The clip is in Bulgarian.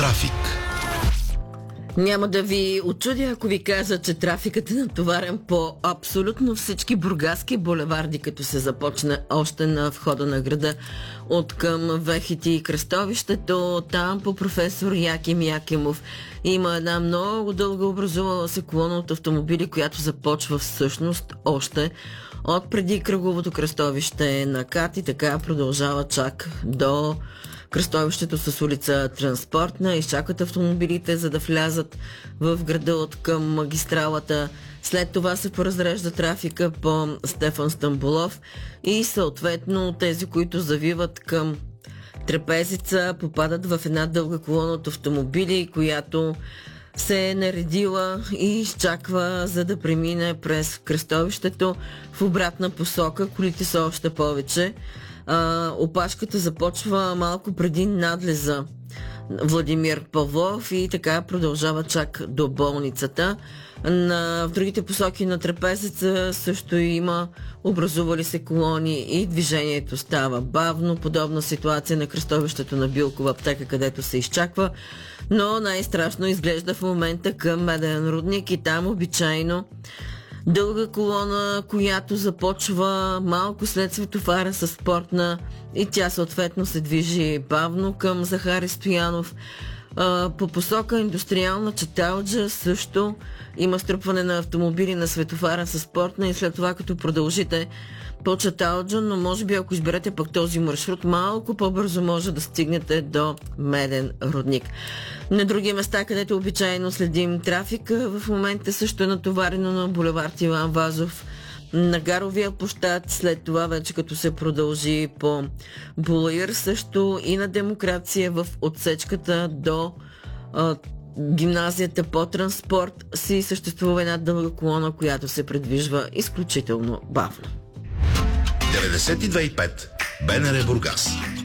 Трафик. Няма да ви очудя, ако ви кажа, че трафикът е натоварен по абсолютно всички бургаски булеварди, като се започне още на входа на града от към Вехити и кръстовището. Там по професор Яким Якимов има една много дълга образувала се колона от автомобили, която започва всъщност още от преди кръговото кръстовище на КАТ и така продължава чак до кръстовището с улица Транспортна. Изчакват автомобилите, за да влязат в града от към магистралата. След това се поразрежда трафика по Стефан Стамболов и съответно тези, които завиват към Трапезица, попадат в една дълга колона от автомобили, която се е наредила и изчаква, за да премине през кръстовището в обратна посока. Колите са още повече. Опашката започва малко преди надлеза Владимир Павлов и така продължава чак до болницата. В другите посоки на Трапезеца също има образували се колони и движението става бавно. Подобна ситуация на кръстовището на Билкова аптека, където се изчаква, но най-страшно изглежда в момента към Меден рудник и там обичайно дълга колона, която започва малко след светофара с Спортна и тя съответно се движи бавно към Захари Стоянов. По посока Индустриална Чаталджа също има струпване на автомобили на светофара с Спортна и след това като продължите по Чаталджа, но може би ако изберете пък този маршрут, малко по-бързо може да стигнете до Меден рудник. На други места, където обичайно следим трафика, в момента също е натоварено на булевард Иван Вазов, на Гаровия площад, след това вече като се продължи по Булаир, също и на Демокрация в отсечката до гимназията по транспорт си съществува една дълга колона, която се предвижва изключително бавно. 92.5 БНР Бургас.